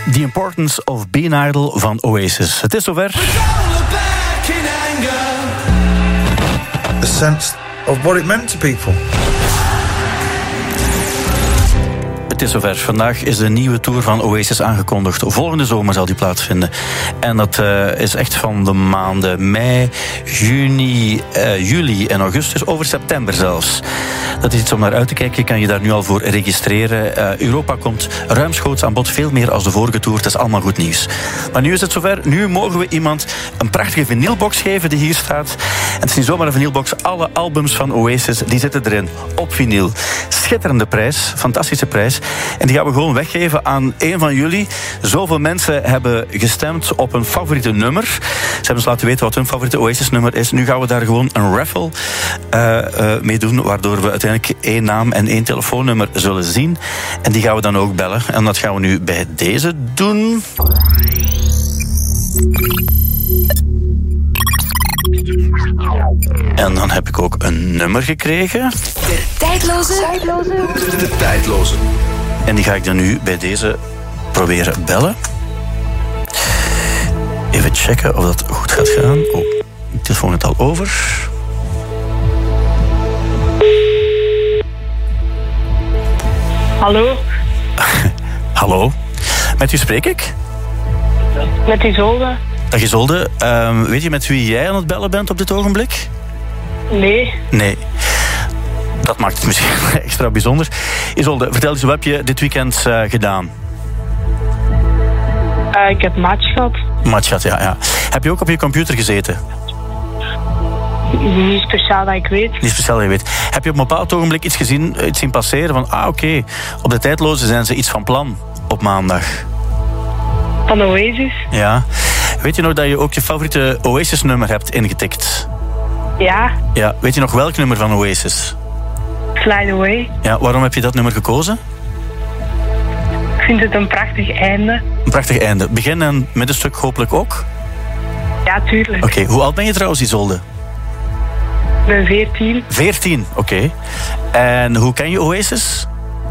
The Importance of Being Idle van Oasis. Het is zover. The sense of what it meant to people. Het is zover. Vandaag is de nieuwe tour van Oasis aangekondigd. Volgende zomer zal die plaatsvinden. En dat is echt van de maanden mei, juni, juli en augustus, over september zelfs. Dat is iets om naar uit te kijken. Je kan je daar nu al voor registreren. Europa komt ruimschoots aan bod, veel meer als de vorige tour. Het is allemaal goed nieuws. Maar nu is het zover. Nu mogen we iemand een prachtige vinylbox geven die hier staat. En het is niet zomaar een vinylbox. Alle albums van Oasis, die zitten erin. Op vinyl. Schitterende prijs. Fantastische prijs. En die gaan we gewoon weggeven aan een van jullie. Zoveel mensen hebben gestemd op een favoriete nummer. Ze hebben ons laten weten wat hun favoriete Oasis-nummer is. Nu gaan we daar gewoon een raffle mee doen, waardoor we uiteindelijk 1 naam en 1 telefoonnummer zullen zien. En die gaan we dan ook bellen. En dat gaan we nu bij deze doen. En dan heb ik ook een nummer gekregen. De tijdloze. En die ga ik dan nu bij deze proberen bellen. Even checken of dat goed gaat gaan. Oh, de telefoon het al over. Hallo? Hallo, met wie spreek ik? Met Isolde? Dag Isolde, weet je met wie jij aan het bellen bent op dit ogenblik? Nee. Nee. Dat maakt het misschien extra bijzonder. Isolde, vertel eens, wat heb je dit weekend gedaan? Ik heb match gehad. Match gehad, ja. Heb je ook op je computer gezeten? Niet speciaal dat ik weet. Niet speciaal dat je weet. Heb je op een bepaald ogenblik iets gezien, iets zien passeren van... oké, op de tijdloze zijn ze iets van plan op maandag? Van Oasis? Ja. Weet je nog dat je ook je favoriete Oasis-nummer hebt ingetikt? Ja. Ja. Weet je nog welk nummer van Oasis? Slide Away. Ja, waarom heb je dat nummer gekozen? Ik vind het een prachtig einde. Een prachtig einde. Begin en middenstuk hopelijk ook? Ja, tuurlijk. Oké, hoe oud ben je trouwens, Isolde? Ik ben 14. 14, oké. En hoe ken je Oasis?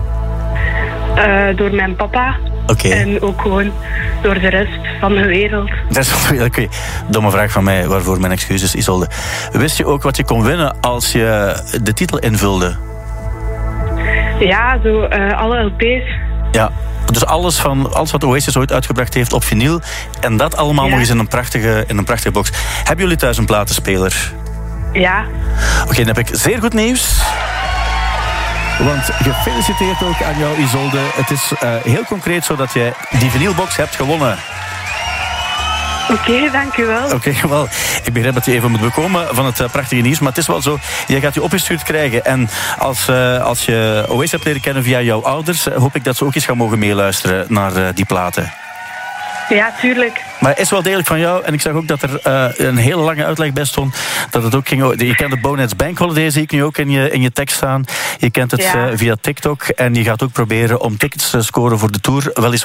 Door mijn papa. Oké. En ook gewoon door de rest van de wereld. Dat is oké. Domme vraag van mij, waarvoor mijn excuses, Isolde. Wist je ook wat je kon winnen als je de titel invulde? Ja, zo alle LP's. Ja, dus alles wat Oasis ooit uitgebracht heeft op vinyl. En dat allemaal nog eens in een prachtige box. Hebben jullie thuis een platenspeler? Ja. Oké, dan heb ik zeer goed nieuws. Want gefeliciteerd ook aan jou, Isolde. Het is heel concreet zo dat jij die vinylbox hebt gewonnen. Oké, dank u wel. Oké, wel. Ik begrijp dat je even moet bekomen van het prachtige nieuws. Maar het is wel zo, jij gaat die opgestuurd krijgen. En als je Oasis hebt leren kennen via jouw ouders... hoop ik dat ze ook eens gaan mogen meeluisteren naar die platen. Ja, tuurlijk. Maar het is wel degelijk van jou. En ik zag ook dat er een hele lange uitleg bij stond. Dat het ook ging... Je kent de Boneheads Bank Holiday, zie ik nu ook in je tekst staan. Je kent het via TikTok. En je gaat ook proberen om tickets te scoren voor de tour. Weliswaar